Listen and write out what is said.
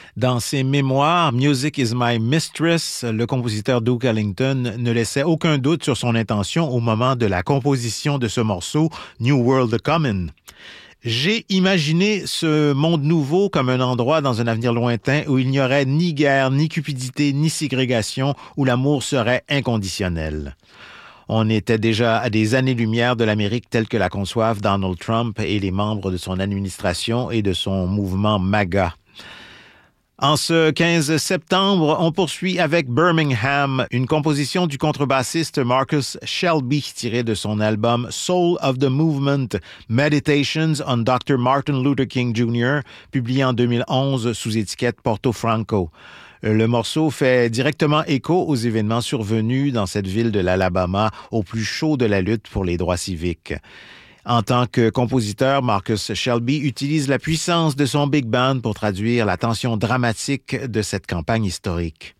Dans ses mémoires, Music is My Mistress, le compositeur Duke Ellington ne laissait aucun doute sur son intention au moment de la composition de ce morceau, New World Comin'. J'ai imaginé ce monde nouveau comme un endroit dans un avenir lointain où il n'y aurait ni guerre, ni cupidité, ni ségrégation, où l'amour serait inconditionnel. On était déjà à des années-lumière de l'Amérique telle que la conçoivent Donald Trump et les membres de son administration et de son mouvement MAGA. En ce 15 septembre, on poursuit avec Birmingham, une composition du contrebassiste Marcus Shelby tirée de son album Soul of the Movement, Meditations on Dr. Martin Luther King Jr., publié en 2011 sous étiquette Porto Franco. Le morceau fait directement écho aux événements survenus dans cette ville de l'Alabama au plus chaud de la lutte pour les droits civiques. En tant que compositeur, Marcus Shelby utilise la puissance de son big band pour traduire la tension dramatique de cette campagne historique.